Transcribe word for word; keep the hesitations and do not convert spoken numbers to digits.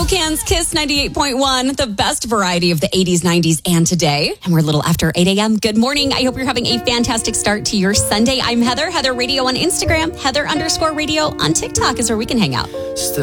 Can's Kiss ninety-eight point one, the best variety of the eighties, nineties, and today. And we're a little after eight a.m. Good morning. I hope you're having a fantastic start to your Sunday. I'm Heather, Heather Radio on Instagram. Heather underscore radio on TikTok is where we can hang out.